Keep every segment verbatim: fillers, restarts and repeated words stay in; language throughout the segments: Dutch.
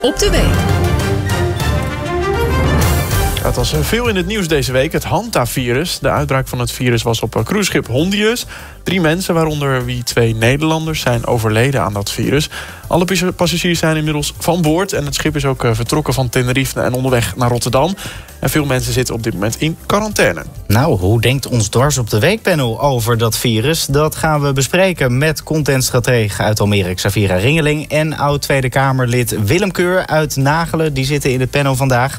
Op de week. Het was veel in het nieuws deze week. Het Hantavirus. De uitbraak van het virus was op cruiseschip Hondius. Drie mensen, waaronder wie twee Nederlanders, zijn overleden aan dat virus. Alle passagiers zijn inmiddels van boord. En het schip is ook vertrokken van Tenerife en onderweg naar Rotterdam. En veel mensen zitten op dit moment in quarantaine. Nou, hoe denkt ons Dwars op de Week-panel over dat virus? Dat gaan we bespreken met contentstratege uit Almere, Xavira Ringeling, en oud-Tweede Kamerlid Willem Keur uit Nagelen. Die zitten in het panel vandaag.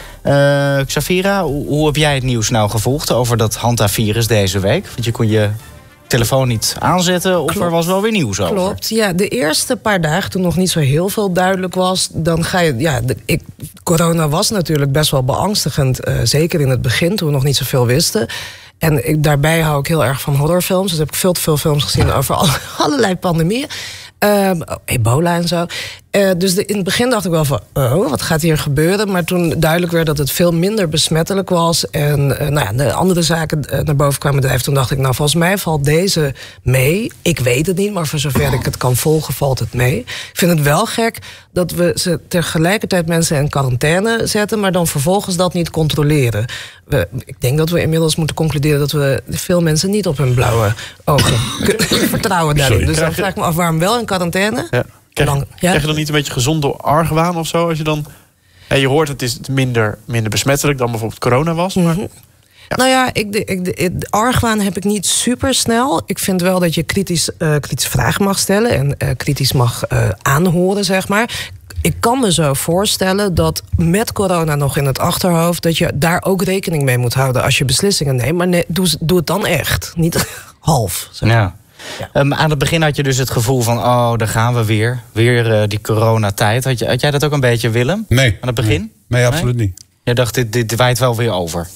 Uh, Xavira, hoe, hoe heb jij het nieuws nou gevolgd over dat Hantavirus deze week? Want je kon je telefoon niet aanzetten of Klopt. Er was wel weer nieuws over. Klopt, ja. De eerste paar dagen, toen nog niet zo heel veel duidelijk was, dan ga je, ja, de, ik, corona was natuurlijk best wel beangstigend. Uh, zeker in het begin, toen we nog niet zoveel wisten. En ik, daarbij hou ik heel erg van horrorfilms. Dus heb ik veel te veel films gezien over alle, allerlei pandemieën. Uh, ebola en zo. Uh, dus de, in het begin dacht ik wel van, oh, wat gaat hier gebeuren? Maar toen duidelijk werd dat het veel minder besmettelijk was en uh, nou ja, de andere zaken uh, naar boven kwamen drijven, toen dacht ik, nou, volgens mij valt deze mee. Ik weet het niet, maar voor zover ik het kan volgen, valt het mee. Ik vind het wel gek dat we ze tegelijkertijd mensen in quarantaine zetten, maar dan vervolgens dat niet controleren. We, ik denk dat we inmiddels moeten concluderen dat we veel mensen niet op hun blauwe ogen vertrouwen daarin. Sorry, dus dan vraag ik me af, waarom wel in quarantaine? Ja. Krijg, Lang, ja? krijg je dan niet een beetje gezonde argwaan of zo? Als je dan, ja, je hoort het is minder, minder besmettelijk dan bijvoorbeeld corona was. Maar, mm-hmm. ja. Nou ja, ik, de, ik, de, de argwaan heb ik niet super snel. Ik vind wel dat je kritisch, uh, kritisch vragen mag stellen en uh, kritisch mag uh, aanhoren, zeg maar. Ik kan me zo voorstellen dat met corona nog in het achterhoofd, dat je daar ook rekening mee moet houden als je beslissingen neemt. Maar nee, doe, doe het dan echt. Niet half. Zeg. Ja. Ja. Um, aan het begin had je dus het gevoel van, oh, daar gaan we weer. Weer uh, die coronatijd. Had, je, had jij dat ook een beetje, Willem? Nee. Aan het begin? Nee, nee absoluut nee? niet. Jij dacht, dit, dit waait wel weer over.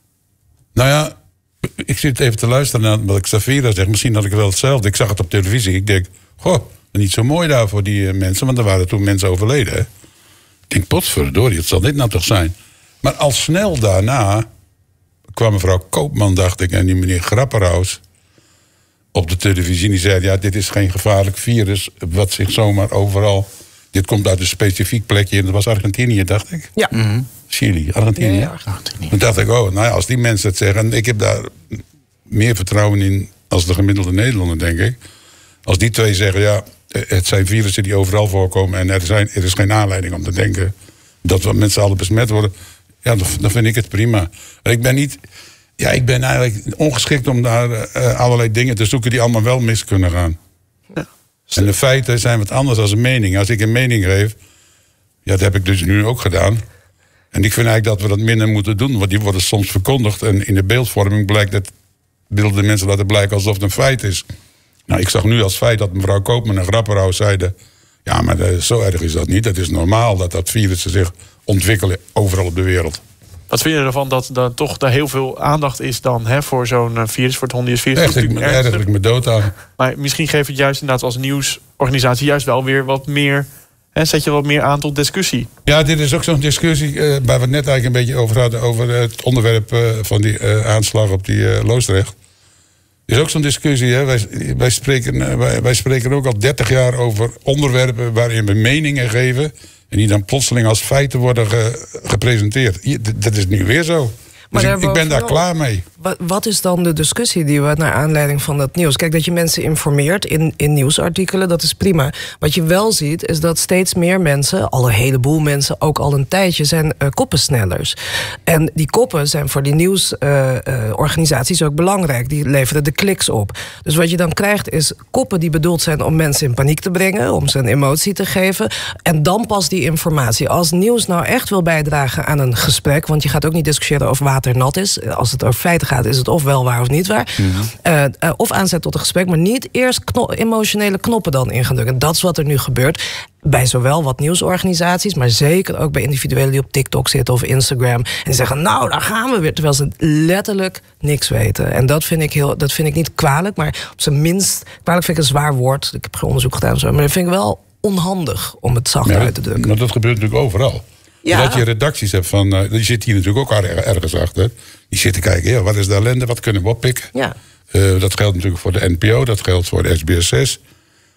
Nou ja, ik zit even te luisteren naar wat Xavira zegt. Misschien had ik wel hetzelfde. Ik zag het op televisie. Ik denk, goh, niet zo mooi daar voor die uh, mensen. Want er waren toen mensen overleden. Hè? Ik denk, potverdorie, het zal dit nou toch zijn. Maar al snel daarna kwam mevrouw Koopman, dacht ik, en die meneer Grapperhaus op de televisie. Die zei, ja, dit is geen gevaarlijk virus wat zich zomaar overal, dit komt uit een specifiek plekje, en dat was Argentinië, dacht ik. Ja. Mm-hmm. Chili, Argentinië. Ja, ja, Argentinië. Toen dacht ik, oh, nou ja, als die mensen het zeggen, en ik heb daar meer vertrouwen in als de gemiddelde Nederlander, denk ik. Als die twee zeggen, ja, het zijn virussen die overal voorkomen en er, zijn, er is geen aanleiding om te denken dat we met z'n allen besmet worden, ja, dan, dan vind ik het prima. Ik ben niet, ja, ik ben eigenlijk ongeschikt om daar uh, allerlei dingen te zoeken die allemaal wel mis kunnen gaan. Ja. En de feiten zijn wat anders dan een mening. Als ik een mening geef, ja, dat heb ik dus nu ook gedaan. En ik vind eigenlijk dat we dat minder moeten doen, want die worden soms verkondigd en in de beeldvorming blijkt dat, wilden de mensen laten blijken alsof het een feit is. Nou, ik zag nu als feit dat mevrouw Koopman en Grapperhaus zeiden, ja, maar de, zo erg is dat niet. Het is normaal dat dat virussen zich ontwikkelen overal op de wereld. Wat vind je ervan dat er toch daar heel veel aandacht is dan, hè, voor zo'n virus, voor het Hondius-virus? Echt, ik erger ik me dood aan. Maar misschien geeft het juist inderdaad als nieuwsorganisatie juist wel weer wat meer, hè, zet je wat meer aan tot discussie. Ja, dit is ook zo'n discussie uh, waar we het net eigenlijk een beetje over hadden, over het onderwerp uh, van die uh, aanslag op die uh, Loosdrecht. Er is ook zo'n discussie, hè? Wij, wij, spreken, wij, wij spreken ook al dertig jaar over onderwerpen waarin we meningen geven en die dan plotseling als feiten worden ge, gepresenteerd. Hier, dat is nu weer zo. Dus ik, ik ben daar klaar mee. Wat, wat is dan de discussie die we naar aanleiding van dat nieuws? Kijk, dat je mensen informeert in, in nieuwsartikelen, dat is prima. Wat je wel ziet, is dat steeds meer mensen, al een heleboel mensen, ook al een tijdje, zijn uh, koppensnellers. En die koppen zijn voor die nieuwsorganisaties uh, uh, ook belangrijk. Die leveren de kliks op. Dus wat je dan krijgt is koppen die bedoeld zijn om mensen in paniek te brengen, om ze een emotie te geven. En dan pas die informatie. Als nieuws nou echt wil bijdragen aan een gesprek, want je gaat ook niet discussiëren over water nat is. Als het over feiten gaat, is het of wel waar of niet waar. Mm-hmm. uh, uh, of aanzet tot een gesprek, maar niet eerst kno- emotionele knoppen dan in gaan drukken. Dat is wat er nu gebeurt. Bij zowel wat nieuwsorganisaties, maar zeker ook bij individuelen die op TikTok zitten of Instagram. En die zeggen, nou, daar gaan we weer. Terwijl ze letterlijk niks weten. En dat vind ik, heel, dat vind ik niet kwalijk, maar op zijn minst, kwalijk vind ik een zwaar woord. Ik heb geen onderzoek gedaan, zo, maar dat vind ik wel onhandig om het zacht ja, uit te drukken. Maar dat gebeurt natuurlijk overal. Ja. Dat je redacties hebt van, uh, die zit hier natuurlijk ook ergens achter. Die zitten kijken, ja, wat is de ellende, wat kunnen we oppikken? Ja. Uh, dat geldt natuurlijk voor de N P O, dat geldt voor de S B S zes.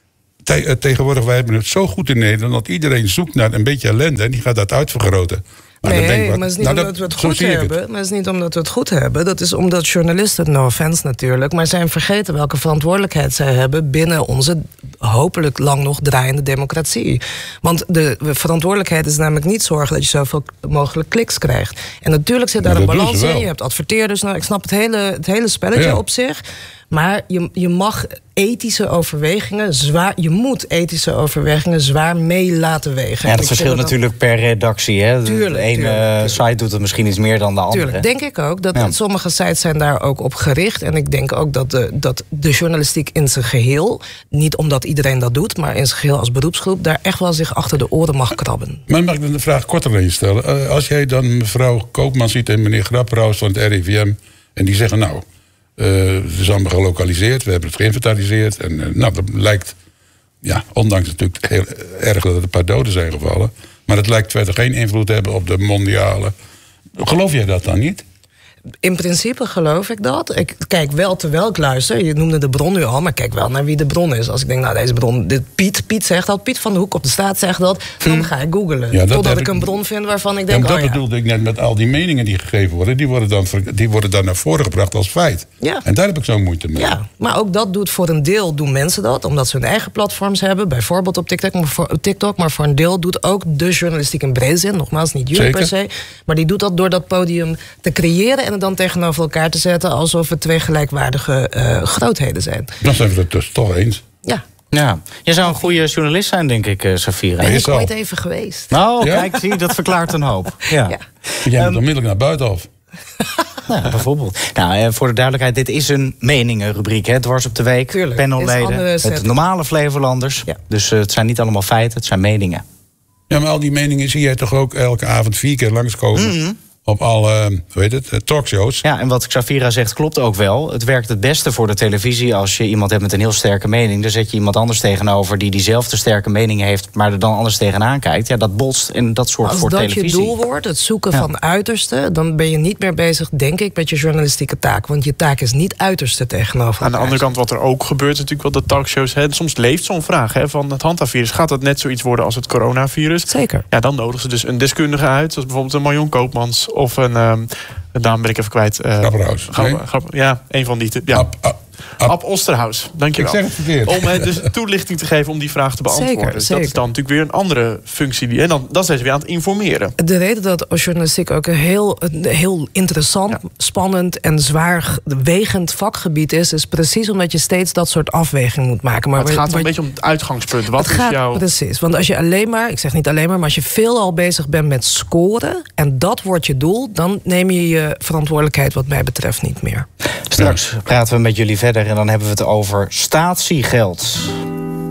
te, tegenwoordig, wij hebben het zo goed in Nederland... dat iedereen zoekt naar een beetje ellende en die gaat dat uitvergroten. Maar nee, denk ik, maar het is niet nou, omdat dat, we het goed hebben. Het. Maar het is niet omdat we het goed hebben. Dat is omdat journalisten, no offense natuurlijk... maar zijn vergeten welke verantwoordelijkheid zij hebben... binnen onze hopelijk lang nog draaiende democratie. Want de verantwoordelijkheid is namelijk niet zorgen... dat je zoveel mogelijk kliks krijgt. En natuurlijk zit daar ja, een balans in. Je hebt adverteerders. Nou, ik snap het hele, het hele spelletje ja. op zich... Maar je, je mag ethische overwegingen zwaar... je moet ethische overwegingen zwaar mee laten wegen. Ja, dat verschilt natuurlijk per redactie. Hè? Tuurlijk, de ene tuurlijk. site doet het misschien iets meer dan de andere. Tuurlijk, denk ik ook. Dat ja. Sommige sites zijn daar ook op gericht. En ik denk ook dat de, dat de journalistiek in zijn geheel... niet omdat iedereen dat doet... maar in zijn geheel als beroepsgroep... daar echt wel zich achter de oren mag krabben. Maar mag ik de vraag korter aan je stellen? Uh, als jij dan mevrouw Koopman ziet en meneer Grapperhaus van het R I V M... en die zeggen nou... Uh, het is allemaal gelokaliseerd, we hebben het geïnventariseerd. En uh, nou, dat lijkt, ja, ondanks natuurlijk heel erg dat er een paar doden zijn gevallen... maar het lijkt verder geen invloed te hebben op de mondiale... Geloof jij dat dan niet? In principe geloof ik dat. Ik kijk wel terwijl ik luister. Je noemde de bron nu al, maar kijk wel naar wie de bron is. Als ik denk, nou deze bron, dit Piet, Piet zegt dat, Piet van de Hoek op de Straat zegt dat, dan hm. ga ik googlen. Ja, totdat ik, ik een bron vind waarvan ik denk, ja, dat oh ja. bedoelde ik net met al die meningen die gegeven worden. Die worden dan, die worden dan naar voren gebracht als feit. Ja. En daar heb ik zo'n moeite mee. Ja, maar ook dat doet voor een deel, doen mensen dat, omdat ze hun eigen platforms hebben. Bijvoorbeeld op TikTok, maar voor, TikTok, maar voor een deel doet ook de journalistiek in brede zin. Nogmaals, niet jullie per se. Maar die doet dat door dat podium te creëren en het dan tegenover elkaar te zetten alsof het twee gelijkwaardige uh, grootheden zijn. Dan zijn we het dus toch eens. Ja. Ja, je zou een goede journalist zijn, denk ik, uh, Safira. Ben ik ooit even geweest. Nou, ja? Kijk, zie, dat verklaart een hoop. Ja. Ja. Jij moet um, onmiddellijk naar buitenaf. Nou, bijvoorbeeld. Nou, voor de duidelijkheid, dit is een meningenrubriek, hè? Dwars op de week, Tuurlijk, panelleden, het normale Flevolanders. Ja. Dus uh, het zijn niet allemaal feiten, het zijn meningen. Ja, maar al die meningen zie jij toch ook elke avond vier keer langskomen? Mm-hmm. Op alle, hoe heet het, talkshows. Ja, en wat Xavira zegt klopt ook wel. Het werkt het beste voor de televisie als je iemand hebt met een heel sterke mening. Dan zet je iemand anders tegenover die diezelfde sterke mening heeft, maar er dan anders tegenaan kijkt. Ja, dat botst en dat soort voor televisie. Als dat je doel wordt, het zoeken ja. van uitersten, dan ben je niet meer bezig, denk ik, met je journalistieke taak. Want je taak is niet uiterste tegenover. Aan de andere kant, wat er ook gebeurt, natuurlijk wel de talkshows. Hè, soms leeft zo'n vraag hè, van het handhaafvirus. Gaat dat net zoiets worden als het coronavirus? Zeker. Ja, dan nodigen ze dus een deskundige uit, zoals bijvoorbeeld een Marion Koopmans of een. Um, de naam ben ik even kwijt. Uh, Grapperhaus. Nee? Grap, ja, een van die. Te, ja. Ab, ab, ab. Ab Osterhaus, dankjewel. Ik zeg het verkeerd. Om uh, dus toelichting te geven om die vraag te beantwoorden. Zeker, dus zeker. Dat is dan natuurlijk weer een andere functie. Die, en dan, dan zijn ze weer aan het informeren. De reden dat journalistiek ook een heel, een heel interessant, ja. spannend en zwaarwegend vakgebied is, is precies omdat je steeds dat soort afwegingen moet maken. Maar, maar het gaat waar, een beetje om het uitgangspunt. Wat het is gaat, jouw... Precies, want als je alleen maar, ik zeg niet alleen maar, maar als je veelal bezig bent met scoren en dat wordt je doel, dan neem je je verantwoordelijkheid wat mij betreft niet meer. Straks praten we met jullie verder en dan hebben we het over statiegeld.